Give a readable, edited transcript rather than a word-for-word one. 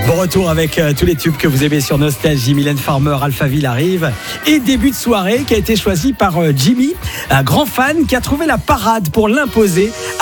Bon retour avec tous les tubes que vous aimez sur Nostalgie. Mylène Farmer, Alphaville arrive. Et début de soirée qui a été choisi par Jimmy, un grand fan qui a trouvé la parade pour l'imposer